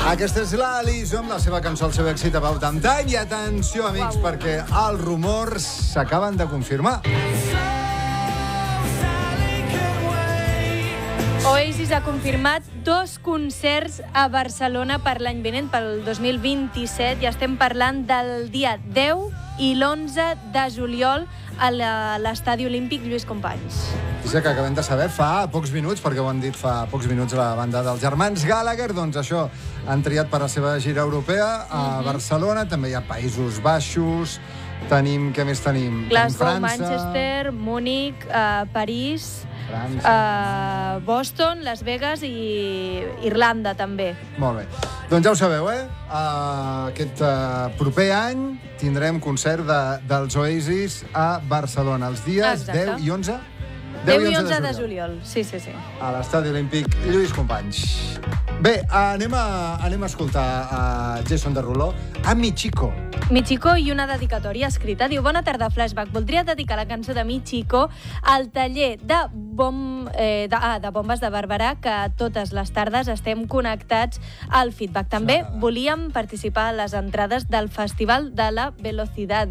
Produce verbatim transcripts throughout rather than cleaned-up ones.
Aquesta és l'Alice amb la seva cançó, el seu èxit About Damn Time. I atenció, amics, Uau. perquè els rumors s'acaben de confirmar. Oasis ha confirmat dos concerts a Barcelona per l'any vinent, pel dos mil vint-i-set, i estem parlant del dia deu i l'onze de juliol a la- l'Estadi Olímpic Lluís Companys. És que acabem de saber fa pocs minuts, perquè ho han dit fa pocs minuts la banda dels germans Gallagher, doncs això, han triat per la seva gira europea a Mhm. Barcelona, també hi ha Països Baixos, tenim, què més tenim? Glasgow, Tenim França, Manchester, Múnich, eh, París, França... eh, Boston, Las Vegas i Irlanda, també. Molt bé. Doncs ja ho sabeu, eh? Uh, aquest uh, proper any tindrem concert de, dels Oasis a Barcelona, els dies Exacte. deu i onze? deu i onze de juliol, sí, sí, sí. A l'Estadi Olímpic Lluís Companys. Bé, anem a, anem a escoltar a Jason Derulo, a Michiko. Michiko i una dedicatòria escrita. Diu: bona tarda, Flashback. Voldria dedicar la cançó de Michiko al taller de, bom, eh, de, ah, de bombes de Barberà, que totes les tardes estem connectats al feedback. També S'agrada. volíem participar a les entrades del Festival de la Velocidad.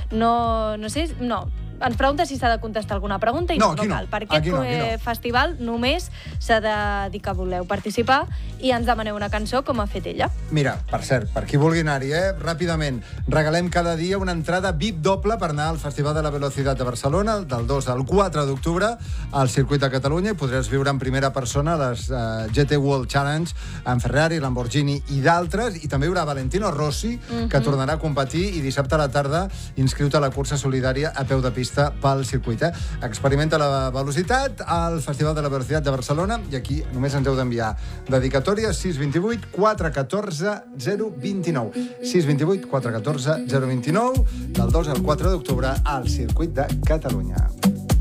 No, no sé... No. Ens pregunta si s'ha de contestar alguna pregunta i No, no, aquí no. cal. Per Aquí aquest no, aquí no. eh, festival només s'ha de dir que voleu participar i ens demaneu una cançó com ha fet ella. Mira, per cert, per qui vulgui anar-hi, eh? Ràpidament, regalem cada dia una entrada V I P doble per anar al Festival de la Velocitat de Barcelona, del dos al quatre d'octubre, al Circuit de Catalunya, i podràs viure en primera persona les uh, G T World Challenge amb Ferrari, Lamborghini i d'altres, i també hi haurà Valentino Rossi, Mhm. que tornarà a competir, i dissabte a la tarda inscriu-te a la cursa solidària a peu de pista pel circuit. Eh? Experimenta la velocitat al Festival de la Velocitat de Barcelona, i aquí només ens heu d'enviar dedicatòria sis dos vuit quatre un quatre zero dos nou. sis dos vuit quatre un quatre zero dos nou, del dos al quatre d'octubre al Circuit de Catalunya.